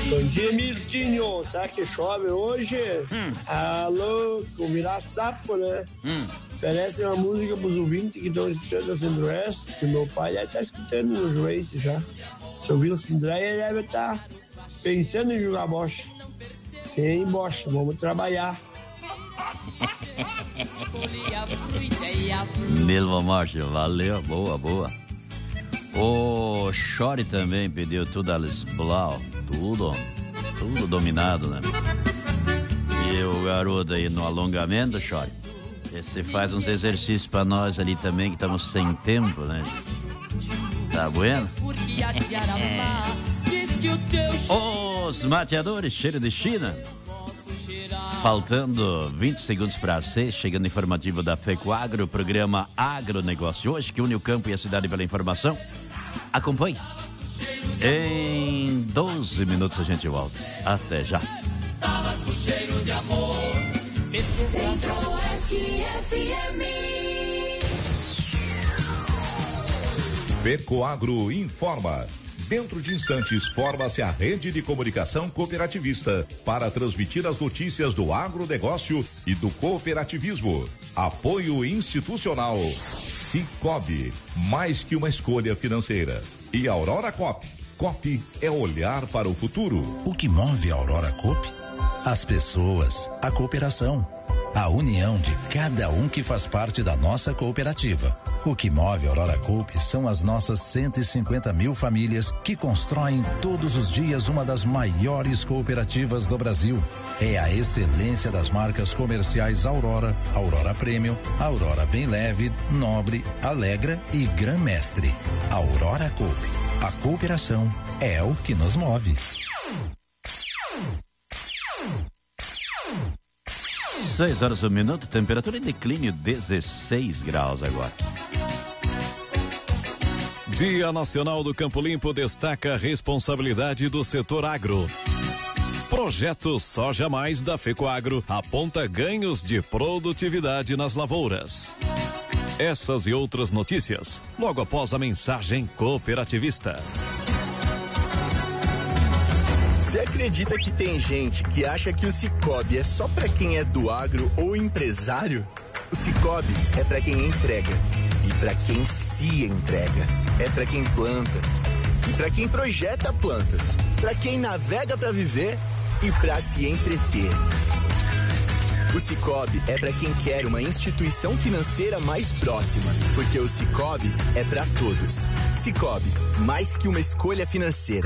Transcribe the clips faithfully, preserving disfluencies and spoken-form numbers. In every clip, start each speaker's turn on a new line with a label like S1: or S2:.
S1: Bom dia, Miltinho. Será que chove hoje?
S2: Hum.
S1: Ah, louco, virar sapo, né?
S2: Hum.
S1: Oferece uma música pros ouvintes que estão escutando a Centro-Oeste, que meu pai já tá escutando no Juiz já. Se ouvir o Sindré, ele deve estar tá pensando em jogar bocha. Sim, bocha, vamos trabalhar.
S2: Nilva Marcha, valeu, boa, boa. O Chore também pediu tudo Alice Blau, tudo, tudo dominado, né? E o garoto aí no alongamento, Chore, você faz uns exercícios pra nós ali também, que estamos sem tempo, né? Tá bueno? Os mateadores, cheiro de China. Faltando vinte segundos para seis, chegando informativo da FECOAGRO, programa Agronegócio hoje, que une o campo e a cidade pela informação. Acompanhe. Em doze minutos a gente volta. Até já.
S3: Centro-Oeste F M.
S4: FECOAGRO informa. Dentro de instantes, forma-se a rede de comunicação cooperativista para transmitir as notícias do agronegócio e do cooperativismo. Apoio institucional. Cicobi, mais que uma escolha financeira. E Aurora Coop. Coop é olhar para o futuro.
S5: O que move a Aurora Coop? As pessoas, a cooperação, a união de cada um que faz parte da nossa cooperativa. O que move a Aurora Coop são as nossas cento e cinquenta mil famílias que constroem todos os dias uma das maiores cooperativas do Brasil. É a excelência das marcas comerciais Aurora, Aurora Premium, Aurora Bem Leve, Nobre, Alegra e Gran Mestre. Aurora Coop. A cooperação é o que nos move.
S2: seis horas um minuto, temperatura em declínio, dezesseis graus agora.
S6: Dia Nacional do Campo Limpo destaca a responsabilidade do setor agro. Projeto Soja Mais da FECOAGRO aponta ganhos de produtividade nas lavouras. Essas e outras notícias, logo após a mensagem cooperativista.
S7: Você acredita que tem gente que acha que o Cicobi é só pra quem é do agro ou empresário? O Cicobi é pra quem entrega e pra quem se entrega. É pra quem planta e pra quem projeta plantas, pra quem navega pra viver e pra se entreter. O Cicobi é pra quem quer uma instituição financeira mais próxima, porque o Cicobi é pra todos. Cicobi, mais que uma escolha financeira.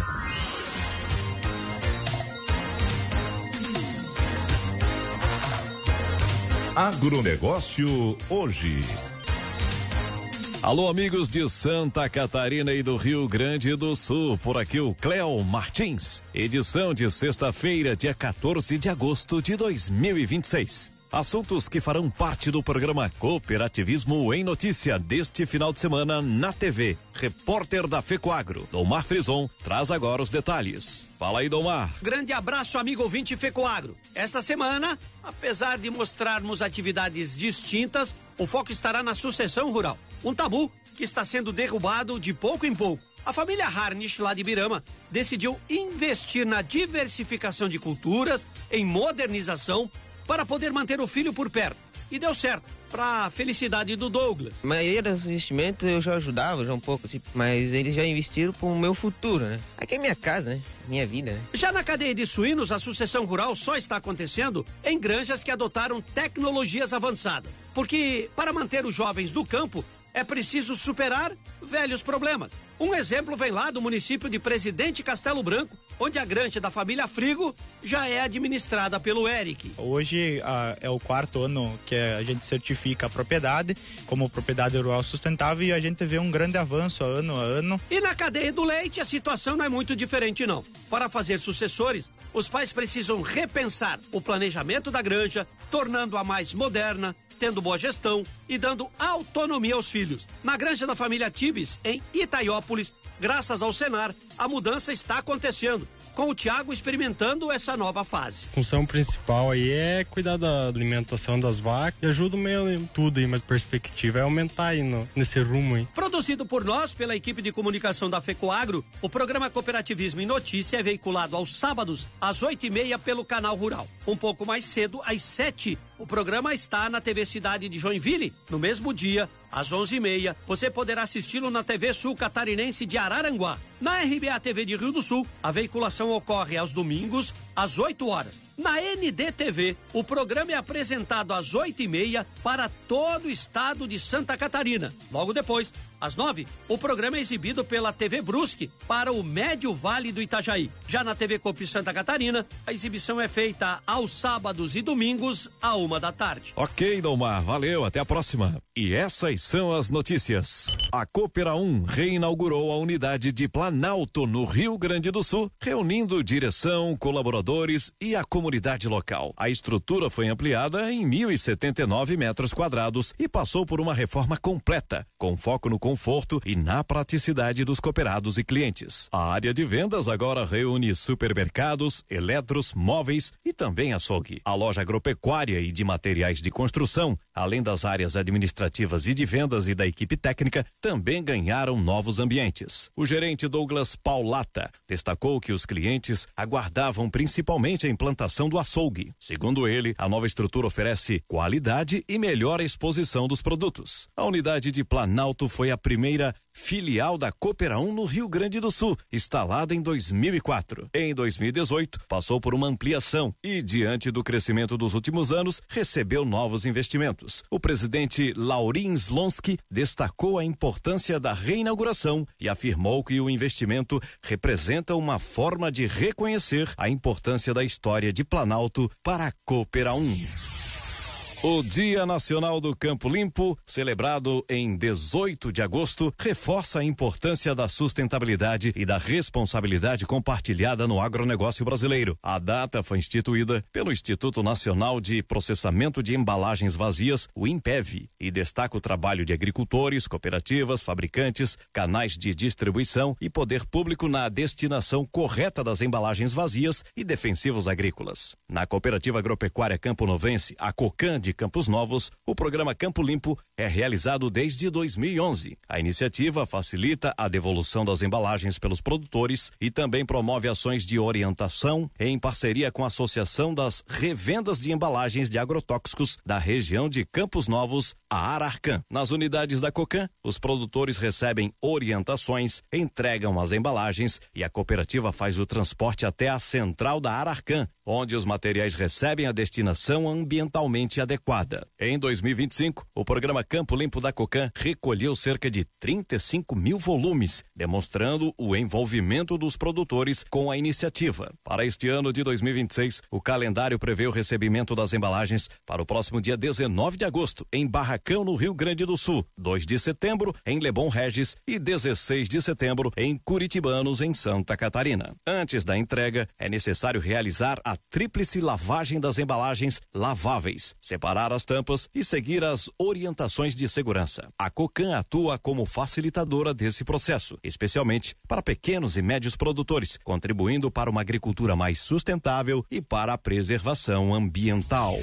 S4: Agronegócio hoje.
S6: Alô, amigos de Santa Catarina e do Rio Grande do Sul, por aqui o Cléo Martins. Edição de sexta-feira, dia quatorze de agosto de dois mil e vinte e seis. Assuntos que farão parte do programa Cooperativismo em Notícia deste final de semana na T V. Repórter da FECOAGRO, Domar Frison, traz agora os detalhes. Fala aí, Domar.
S8: Grande abraço, amigo ouvinte FECOAGRO. Esta semana, apesar de mostrarmos atividades distintas, o foco estará na sucessão rural. Um tabu que está sendo derrubado de pouco em pouco. A família Harnisch, lá de Birama, decidiu investir na diversificação de culturas, em modernização, para poder manter o filho por perto. E deu certo, para a felicidade do Douglas.
S9: A maioria dos investimentos eu já ajudava, já um pouco, assim, mas eles já investiram para o meu futuro, né? Aqui é minha casa, né? Minha vida, né?
S8: Já na cadeia de suínos, a sucessão rural só está acontecendo em granjas que adotaram tecnologias avançadas. Porque, para manter os jovens do campo, é preciso superar velhos problemas. Um exemplo vem lá do município de Presidente Castelo Branco, onde a granja da família Frigo já é administrada pelo Eric.
S10: Hoje ah, é o quarto ano que a gente certifica a propriedade como propriedade rural sustentável e a gente vê um grande avanço ano a ano.
S8: E na cadeia do leite a situação não é muito diferente não. Para fazer sucessores, os pais precisam repensar o planejamento da granja, tornando-a mais moderna, tendo boa gestão e dando autonomia aos filhos. Na granja da família Tibes, em Itaiópolis, graças ao Senar, a mudança está acontecendo, com o Thiago experimentando essa nova fase.
S11: A função principal aí é cuidar da alimentação das vacas e ajuda meio em tudo aí, mas a perspectiva é aumentar aí no, nesse rumo aí.
S8: Produzido por nós, pela equipe de comunicação da FECOAGRO, o programa Cooperativismo em Notícia é veiculado aos sábados, às oito e meia, pelo Canal Rural. Um pouco mais cedo, às sete, o programa está na T V Cidade de Joinville. No mesmo dia, às onze e meia, você poderá assisti-lo na T V Sul Catarinense de Araranguá. Na R B A T V de Rio do Sul, a veiculação ocorre aos domingos, às oito horas. Na N D T V, o programa é apresentado às oito e meia para todo o estado de Santa Catarina. Logo depois, às nove, o programa é exibido pela T V Brusque para o Médio Vale do Itajaí. Já na T V Copi Santa Catarina, a exibição é feita aos sábados e domingos, à uma da tarde.
S6: Ok, Domar, valeu, até a próxima. E essas são as notícias. A Coopera um reinaugurou a unidade de Planalto, no Rio Grande do Sul, reunindo direção, colaboradores e a comunidade local. A estrutura foi ampliada em mil e setenta e nove metros quadrados e passou por uma reforma completa, com foco no conforto e na praticidade dos cooperados e clientes. A área de vendas agora reúne supermercados, eletros, móveis e também açougue. A loja agropecuária e de materiais de construção, além das áreas administrativas e de vendas e da equipe técnica, também ganharam novos ambientes. O gerente Douglas Paulata destacou que os clientes aguardavam principalmente a implantação do açougue. Segundo ele, a nova estrutura oferece qualidade e melhor exposição dos produtos. A unidade de Planalto foi a primeira filial da Coopera um no Rio Grande do Sul, instalada em dois mil e quatro. Em dois mil e dezoito, passou por uma ampliação e, diante do crescimento dos últimos anos, recebeu novos investimentos. O presidente Laurin Slonski destacou a importância da reinauguração e afirmou que o investimento representa uma forma de reconhecer a importância da história de Planalto para a Coopera um. O Dia Nacional do Campo Limpo, celebrado em dezoito de agosto, reforça a importância da sustentabilidade e da responsabilidade compartilhada no agronegócio brasileiro. A data foi instituída pelo Instituto Nacional de Processamento de Embalagens Vazias, o INPEV, e destaca o trabalho de agricultores, cooperativas, fabricantes, canais de distribuição e poder público na destinação correta das embalagens vazias e defensivos agrícolas. Na Cooperativa Agropecuária Campo Novense, a COCAN de Campos Novos, o programa Campo Limpo é realizado desde dois mil e onze. A iniciativa facilita a devolução das embalagens pelos produtores e também promove ações de orientação em parceria com a Associação das Revendas de Embalagens de Agrotóxicos da região de Campos Novos, a Ararcan. Nas unidades da COCAN, os produtores recebem orientações, entregam as embalagens e a cooperativa faz o transporte até a central da Ararcan, onde os materiais recebem a destinação ambientalmente adequada. Em dois mil e vinte e cinco, o programa Campo Limpo da COCAN recolheu cerca de trinta e cinco mil volumes, demonstrando o envolvimento dos produtores com a iniciativa. Para este ano de dois mil e vinte e seis, o calendário prevê o recebimento das embalagens para o próximo dia dezenove de agosto, em Barracão, no Rio Grande do Sul, dois de setembro, em Lebon Regis e dezesseis de setembro, em Curitibanos, em Santa Catarina. Antes da entrega, é necessário realizar a tríplice lavagem das embalagens laváveis, separar as tampas e seguir as orientações de segurança. A COCAN atua como facilitadora desse processo, especialmente para pequenos e médios produtores, contribuindo para uma agricultura mais sustentável e para a preservação ambiental.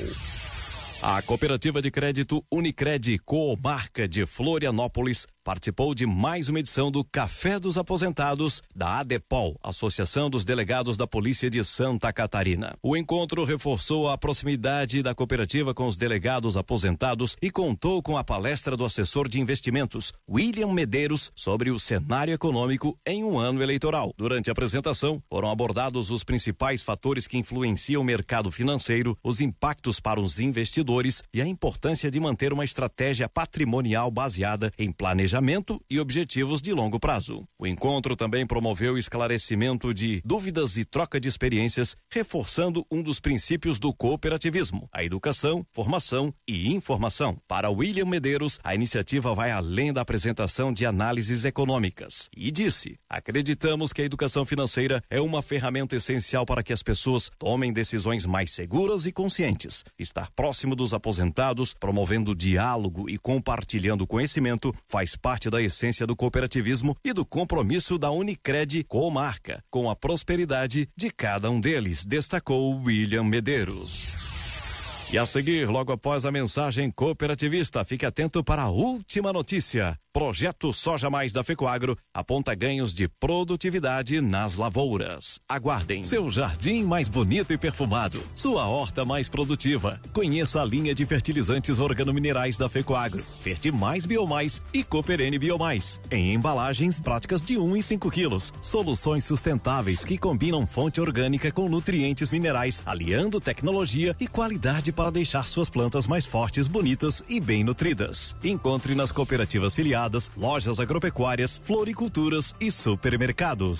S6: A Cooperativa de Crédito Unicred Comarca de Florianópolis participou de mais uma edição do Café dos Aposentados da ADEPOL, Associação dos Delegados da Polícia de Santa Catarina. O encontro reforçou a proximidade da cooperativa com os delegados aposentados e contou com a palestra do assessor de investimentos, William Medeiros, sobre o cenário econômico em um ano eleitoral. Durante a apresentação, foram abordados os principais fatores que influenciam o mercado financeiro, os impactos para os investidores e a importância de manter uma estratégia patrimonial baseada em planejamento e objetivos de longo prazo. O encontro também promoveu esclarecimento de dúvidas e troca de experiências, reforçando um dos princípios do cooperativismo, a educação, formação e informação. Para William Medeiros, a iniciativa vai além da apresentação de análises econômicas e disse: acreditamos que a educação financeira é uma ferramenta essencial para que as pessoas tomem decisões mais seguras e conscientes. Estar próximo dos aposentados, promovendo diálogo e compartilhando conhecimento faz parte da essência do cooperativismo e do compromisso da Unicred Comarca com a prosperidade de cada um deles, destacou William Medeiros. E a seguir, logo após a mensagem cooperativista, fique atento para a última notícia. Projeto Soja Mais da Fecoagro aponta ganhos de produtividade nas lavouras. Aguardem. Seu jardim mais bonito e perfumado. Sua horta mais produtiva. Conheça a linha de fertilizantes organominerais da Fecoagro. Fertimais Biomais e Cooperene Biomais. Em embalagens práticas de um e cinco quilos. Soluções sustentáveis que combinam fonte orgânica com nutrientes minerais, aliando tecnologia e qualidade para deixar suas plantas mais fortes, bonitas e bem nutridas. Encontre nas cooperativas filiadas, lojas agropecuárias, floriculturas e supermercados.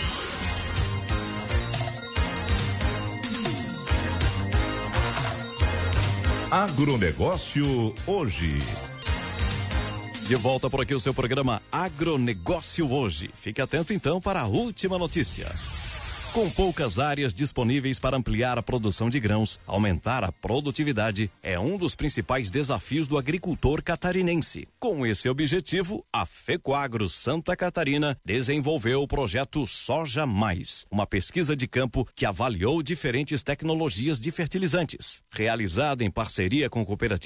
S4: Agronegócio hoje.
S6: De volta por aqui o seu programa Agronegócio hoje. Fique atento então para a última notícia. Com poucas áreas disponíveis para ampliar a produção de grãos, aumentar a produtividade é um dos principais desafios do agricultor catarinense. Com esse objetivo, a Fecoagro Santa Catarina desenvolveu o projeto Soja Mais, uma pesquisa de campo que avaliou diferentes tecnologias de fertilizantes. Realizada em parceria com cooperativas